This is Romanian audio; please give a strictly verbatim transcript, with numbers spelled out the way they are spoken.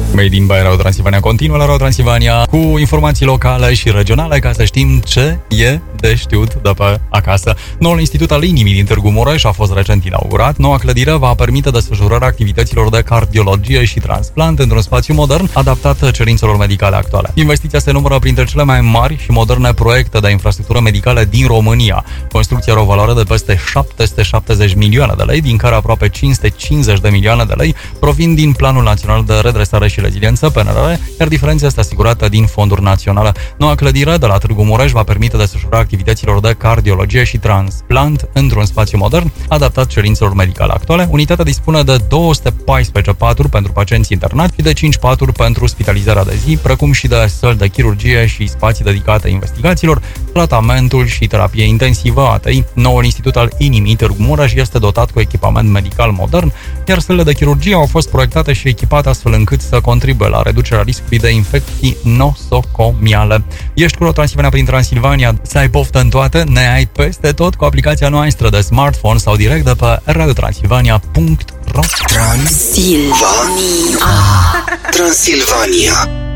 Made in by Radio Transilvania continuă la Radio Transilvania cu informații locale și regionale ca să știm ce e de știut de pe acasă. Noul Institut al Inimii din Târgu Mureș a fost recent inaugurat. Noua clădire va permite desfășurarea activităților de cardiologie și transplant într-un spațiu modern adaptat cerințelor medicale actuale. Investiția se numără printre cele mai mari și moderne proiecte de infrastructură medicală din România. Construcția are o valoare de peste șapte sute șaptezeci milioane de lei, din care aproape cinci sute cincizeci de milioane de lei provin din Planul Național de Redresare și Reziliență, P N R R, iar diferența este asigurată din fonduri naționale. Noua clădire de la Târgu Mureș va permite desfășurarea activităților de cardiologie și transplant într-un spațiu modern, adaptat cerințelor medicale actuale. Unitatea dispune de două sute paisprezece paturi pentru pacienți internați și de cinci paturi pentru spitalizarea de zi, precum și de săli de chirurgie și spații dedicate investigațiilor, tratamentul și terapie intensivă A T I. Noul Institut al Inimii Târgu Mureș este dotat cu echipament medical modern, iar sălile de chirurgie au fost proiectate și echipate astfel încât să contribuie la reducerea riscului de infecții nosocomiale. Ești cu Transilvania prin Transilvania, să ai poftă în toate, ne ai peste tot cu aplicația noastră de smartphone sau direct de pe radio transilvania punct ro. Transilvania. Transilvania.